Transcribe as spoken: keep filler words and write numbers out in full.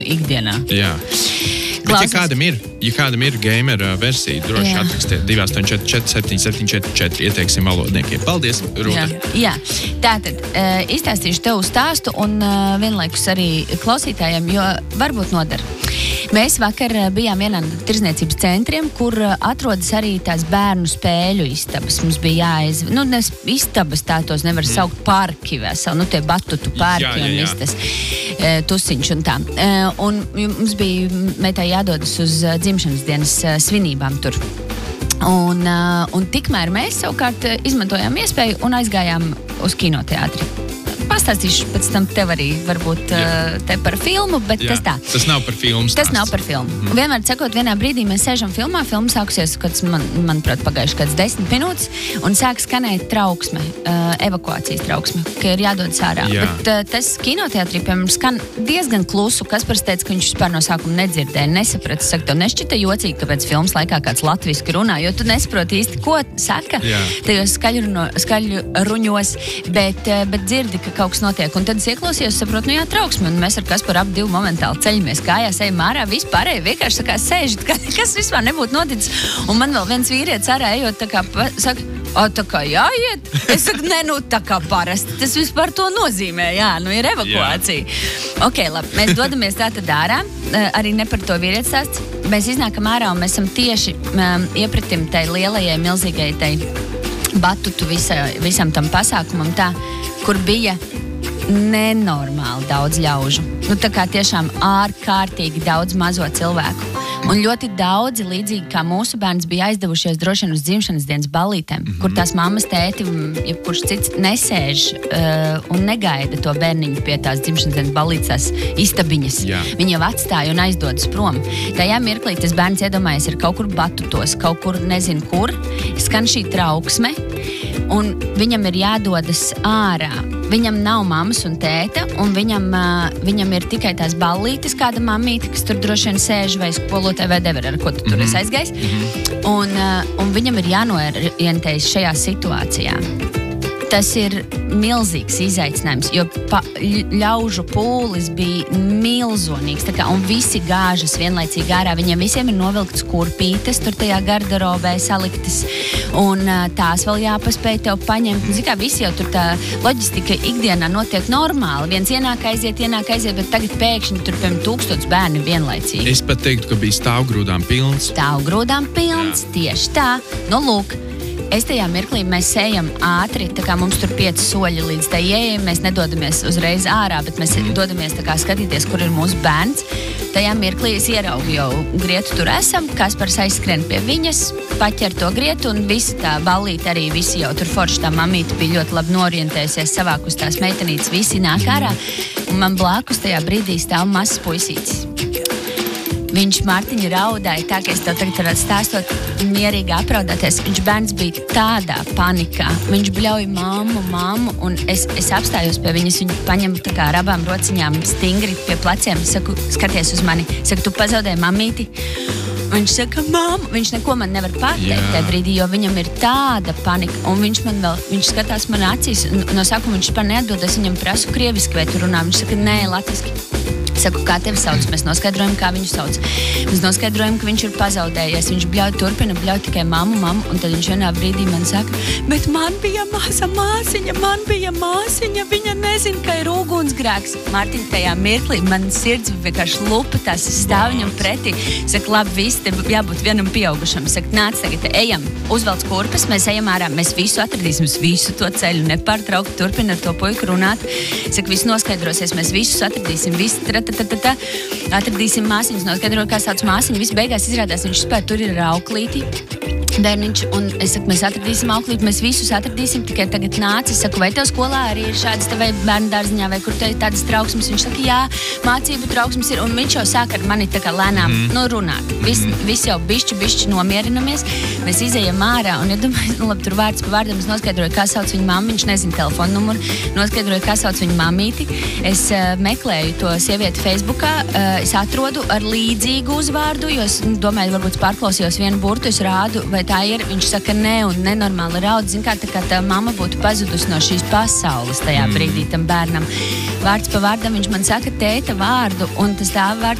ikdienā. Jā. Bet, ja kādam ir, ja kādam ir gamer versija, droši atrakstiet divi astoņi četri četri septiņi septiņi četri četri, ieteiksim valodniekiem. Paldies, Rūta. Jā, jā. Tātad uh, izstāstīšu tev stāstu un uh, vienlaikus arī klausītājiem, jo varbūt nodara. Mēs vakar bijām vienā no tirdzniecības centriem, kur atrodas arī tās bērnu spēļu istabas. Mums bija jāaiz... Nu, ne istabas tā tos nevar mm. saukt parki veseli, nu tie batutu parki jā, jā, jā. Un viss tas e, tusiņš un tā. E, un mums bija meitai jādodas uz dzimšanas dienas svinībām tur. Un, un tikmēr mēs savukārt izmantojām iespēju un aizgājām uz kinoteātri. Pastāstīšu pēc tam tev arī varbūt uh, te par filmu, bet jā, tas tā. Tas nav par filmu stāsts. Tas nav par filmu. Mm. Vienmēr sakot, vienā brīdī mēs sēžam filmā, filma sākusies, kad man, manuprāt, pagājuši kāds desmit minūtes, un sāk skanēt trauksme, uh, evakuācijas trauksme, ka ir jādodas ārā. Jā. Bet uh, tas kinoteātrī, piemēram, skan diezgan klusu. Kaspars teica, ka viņš vispār no sākuma nedzirdēja, nesaprata. Saka, tev nešķita jocīgi, ka pēc filmas laikā kāds latviski runā, jo tu nesaproti īsti, ko saka jā. Tajos skaļruņo, skaļruņos, bet, uh, bet dzirdi, ka kaut kas notiek. Un tad es ieklausījos, saprotu, nu jā, trauksme. Un mēs ar Kasparu ap divu momentāli ceļamies kājās, ejam ārā, vispārēji vienkārši tā kā sēžat, ka, kas vispār nebūtu noticis. Un man vēl viens vīrietis ārā ejot, tā kā pa, saka, o, tā kā jāiet? Es saku, ne, nu, tā kā parasti. Tas vispār to nozīmē, jā, nu ir evakuācija. Jā. Ok, labi, mēs dodamies tātad ārā, arī ne par to vīrietis stāsts. Mēs iznākam ārā un mēs esam tieši um, iepratim tai lielajai, milzīgai tai batutu visa, visam tam pasākumam tā, kur bija nenormāli daudz ļaužu. Nu, tā kā tiešām ārkārtīgi daudz mazo cilvēku. Un ļoti daudzi, līdzīgi kā mūsu bērns, bija aizdevušies droši vien uz dzimšanas dienas ballītēm, mm-hmm. kur tās mammas, tēti un jebkurš cits nesēž uh, un negaida to bērniņu pie tās dzimšanas dienas ballītes istabiņas. Jā. Viņi jau atstāja un aizdodas prom. Tajā mirklī tas bērns iedomājas ir kaut kur batutos, kaut kur nezinu kur, skan šī trauksme, un viņam ir jādodas ārā. Viņam nav mammas un tēta, un viņam, uh, viņam ir tikai tās ballītes, kāda mamīte, kas tur droši vien sēž vai skolotāja vai dever, ar ko tu tur mm-hmm. esi aizgājis. Mm-hmm. Un, uh, un viņam ir jānoorientējas šajā situācijā. Tas ir milzīgs izaicinājums, jo pa, ļaužu pūlis bija milzonīgs, tā kā, un visi gāžas vienlaicīgi ārā. Viņiem visiem ir novilktas kurpītes, tur tajā garderobē saliktas, un uh, tās vēl jāpaspēj tev paņemt. Zin kā, visi jau tur tā loģistika ikdienā notiek normāli. Viens ienāk aiziet, ienāk aiziet, bet tagad pēkšņi tur, piemēram, tūkstots bērni vienlaicīgi. Es pat teiktu, ka bija stāvgrūdām pilns. Stāvgrūdām pilns, jā. Tieši tā. Nu, lūk. Es tajā mirklī mēs ejam ātri, tā kā mums tur pieci soļi līdz tai ieejai, mēs nedodamies uzreiz ārā, bet mēs mm. dodamies tā kā skatīties, kur ir mūsu bērns. Tajā mirklī es ieraugu jau grietu tur esam, Kaspars aizskrien pie viņas, paķer to grietu un visa tā ballīte arī visi jau tur forši tā mamīte bija ļoti labi norientējusies, savākus tās meitenītes, visi nāk ārā, un man blākus tajā brīdī stāv mazs puisītis. Viņš Mārtiņu raudāja tā, ka es tev tagad varētu stāstot mierīgi apraudāties. Viņš bērns bija tādā panikā. Viņš bļauja mammu, mammu, un es, es apstājos pie viņas. Viņu paņemu tā kā ar abām rociņām stingri pie pleciem. Saku, skaties uz mani. Saku, tu pazaudēji mamīti. Viņš saka, mamma, viņš neko man nevar pateikt tajā brīdī, jo viņam ir tāda panika. Un viņš man vēl, viņš skatās man acīs. No sākuma viņš par neatdodas, viņam prasu krieviski, vai tu runā. Viņš saka, nē, latviski. Saku, kā tevi sauc? Mēs noskaidrojam, kā viņu sauc. Mēs noskaidrojam, ka viņš ir pazaudējies. Viņš bļauj, turpina bļauj tikai mammu, mammu, un tad viņš vienā brīdī man saka, bet man bija maza māsiņa, man bija māsiņa, viņa nezin, ka ir ugunsgrēks. Mārtiņ, tajā mirklī man sirds vienkārši lupa, tās stāv viņam pretī. Saka, labi, visi te jābūt vienam pieaugušam. Saka, nāc tagad, ejam, uzvelc kurpes, mēs ejam ārā, mēs visu atradīsim, visu to ceļu, nepārtraukt, turpina ar to puiku runāt. Saka, viss noskaidrosies, mēs visus atradīsim, visi Tā, tā, tā. Atradīsim māsiņas, noskaidroju, kā sauc māsiņu. Viss beigās izrādās, viņš spēja, tur ir auklīti. Bērniņš, un es saku, mēs atradīsim auklīti, mēs visus atradīsim, tikai tagad nāc. Es saku, vai tev skolā arī ir šādas te vai bērnu dārziņā, vai kur te ir tādas trauksmes? Viņš saka, jā, mācību trauksmes ir, un viņš jau sāk ar mani tā kā lēnām, mm. nu, runāt. Viss vis jau bišķi, bišķi nomierinamies. Mēs izejam ārā, un, ja domāju, nu, labi, tur vārds pa vārdam, es noskaidroju, kā sauc viņa mammu, viņš nezina telefonu numuru, noskaidroju, kā sauc viņa mamīti. Es uh, meklēju to sievieti Facebookā, uh, es atrodu ar līdzīgu uzvārdu, jo es domāju, varbūt pārklausījos vienu burtu, es rādu, vai tā ir. Viņš saka, nē, un nenormāli raud. Zin kā, tā kā tā mamma būtu pazudusi no šīs pasaules tajā mm. brīdī tam bērnam. Vārds pa vārdam viņš man saka tēta vārdu, un tas tā vārds